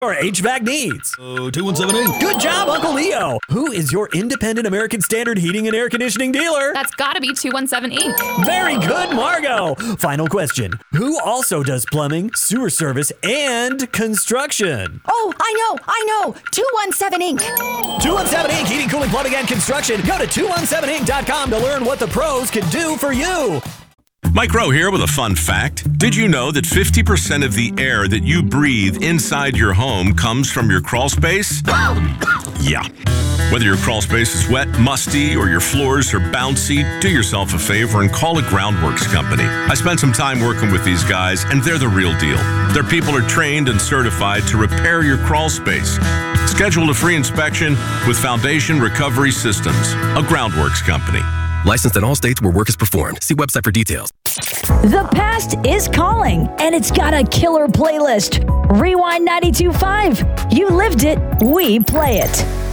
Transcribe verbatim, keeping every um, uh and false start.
Or H V A C needs. Oh, two one seven eight. Good job, Uncle Leo. Who is your independent American Standard heating and air conditioning dealer? That's gotta be two one seven Incorporated. Very good, Margot. Final question. Who also does plumbing, sewer service, and construction? Oh, I know, I know. two one seven Incorporated. two one seven Incorporated. Heating, cooling, plumbing, and construction. Go to two one seven inc dot com to learn what the pros can do for you. Mike Rowe here with a fun fact. Did you know that fifty percent of the air that you breathe inside your home comes from your crawl space? Yeah. Whether your crawl space is wet, musty, or your floors are bouncy, do yourself a favor and call a Groundworks company. I spent some time working with these guys, and they're the real deal. Their people are trained and certified to repair your crawl space. Schedule a free inspection with Foundation Recovery Systems, a Groundworks company. Licensed in all states where work is performed. See website for details. The past is calling, and it's got a killer playlist. Rewind ninety-two point five. You lived it, we play it.